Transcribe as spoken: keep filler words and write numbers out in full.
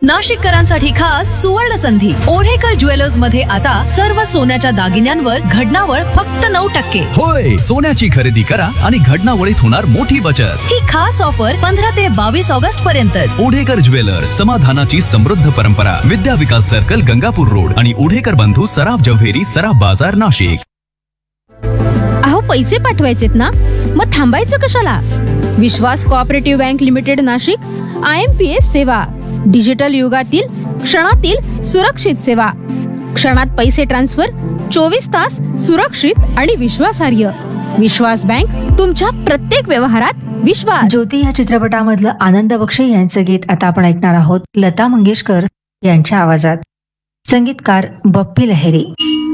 नाशिककरांसाठी खास सुवर्ण संधी ओढेकर ज्वेलर्स मध्ये आता सर्व सोन्याच्या दागिन्यांवर घडणावळ फक्त नऊ टक्के. होय, सोन्याची खरेदी करा आणि घडणावळीत होणार मोठी बचत. ही खास ऑफर पंधरा ते बावीस ऑगस्ट पर्यंतच. ओढेकर ज्वेलर्स, समाधानाची समृद्ध परंपरा. विद्या विकास सर्कल, गंगापूर रोड आणि ओढेकर बंधू सराफ जव्हेरी, सराफ बाजार, नाशिक. अहो, पैसे पाठवायचेत ना, मग थांबायचं कशाला? विश्वास cooperative bank limited Nashik I am P S सेवा, डिजिटल युगातील क्षणातील सुरक्षित सेवा. क्षणात पैसे ट्रान्सफर, चोवीस तास सुरक्षित आणि विश्वासार्ह. विश्वास बँक, तुमच्या प्रत्येक व्यवहारात विश्वास. ज्योती या चित्रपटामधलं आनंद बक्षे यांचं गीत आता आपण ऐकणार आहोत लता मंगेशकर यांच्या आवाजात. संगीतकार बप्पी लहेरी.